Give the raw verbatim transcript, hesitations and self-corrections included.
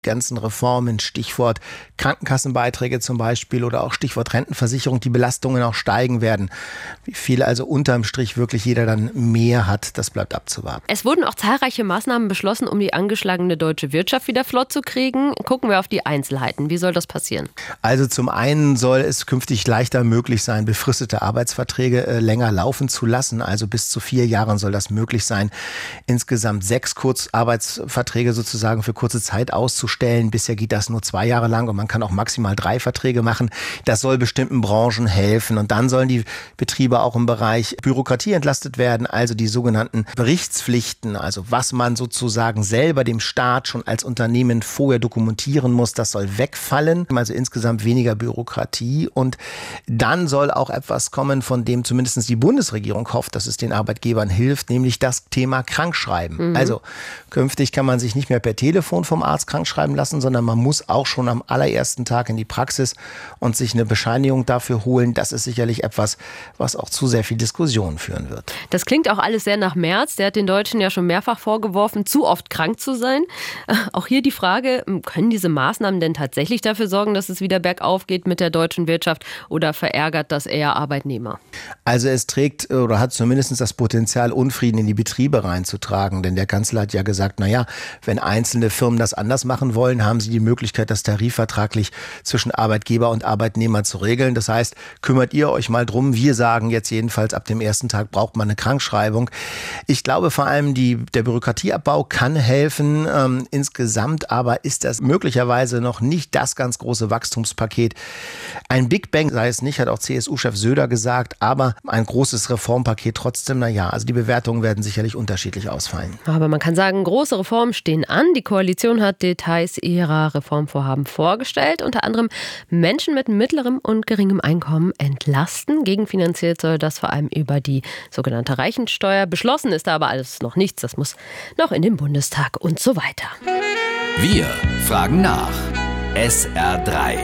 ganzen Reformen, Stichwort Krankenkassenbeiträge zum Beispiel oder auch Stichwort Rentenversicherung, die Belastungen auch steigen werden. Wie viel also unterm Strich wirklich jeder dann mehr hat, das bleibt abzuwarten. Es wurden auch zahlreiche Maßnahmen beschlossen, um die angeschlagene deutsche Wirtschaft wieder flott zu kriegen. Gucken wir auf die Einzelheiten. Wie soll das passieren? Also zum einen soll es künftig leichter möglich sein, befristete Arbeitsverträge äh, länger laufen zu lassen. Also bis zu vier Jahren soll das möglich sein, insgesamt sechs Kurzarbeitsverträge sozusagen für kurze Zeit auszustellen. Bisher geht das nur zwei Jahre lang und man kann auch maximal drei Verträge machen. Das soll bestimmten Branchen helfen. Und dann sollen die Betriebe auch im Bereich Bürokratie entlastet werden, also die sogenannten Berichtspflichten, also was man sozusagen selber dem Staat schon als Unternehmen vorher dokumentieren muss, das soll wegfallen. Also insgesamt weniger Bürokratie. Und dann soll auch etwas kommen, von dem zumindest die Bundesregierung hofft, dass es den Arbeitgebern hilft, nämlich das Thema Krankschreiben. Mhm. Also künftig kann man sich nicht mehr per Telefon vom Arzt krankschreiben lassen, sondern man muss auch schon am allerersten Tag in die Praxis und sich eine Bescheinigung dafür holen. Das ist sicherlich etwas, was auch zu sehr viel Diskussion führen wird. Das klingt auch alles sehr nach Merz. Der hat den Deutschen ja schon mehrfach vorgeworfen, zu oft krank zu sein. Auch hier die Frage, können diese Maßnahmen denn tatsächlich dafür sorgen, dass es wieder bergauf geht mit der deutschen Wirtschaft oder verärgert das eher Arbeitnehmer? Also es trägt oder hat zumindest das Potenzial, Unfrieden in die Betriebe reinzutragen. Denn der Kanzler hat ja gesagt, naja, wenn einzelne Firmen das anders machen wollen, haben sie die Möglichkeit, das tarifvertraglich zwischen Arbeitgeber und Arbeitnehmer zu regeln. Das heißt, kümmert ihr euch mal drum. Wir sagen jetzt jedenfalls, ab dem ersten Tag braucht man eine Krankschreibung. Ich glaube vor allem, die, der Bürokratieabbau kann helfen. Ähm, insgesamt aber ist das möglicherweise noch nicht das ganz große Wachstumspaket. Ein Big Bang sei es nicht, hat auch C S U-Chef Söder gesagt, aber ein großes Reformpaket trotzdem, naja, also die Bewertungen werden sicherlich unterschiedlich ausfallen. Aber man kann sagen, große Reformen stehen an. Die Koalition hat Details ihrer Reformvorhaben vorgestellt. Unter anderem Menschen mit mittlerem und geringem Einkommen entlasten. Gegenfinanziert soll das vor allem über die sogenannte Reichensteuer. Beschlossen ist da aber alles noch nichts. Das muss noch in den Bundestag und so weiter. Wir fragen nach. S R drei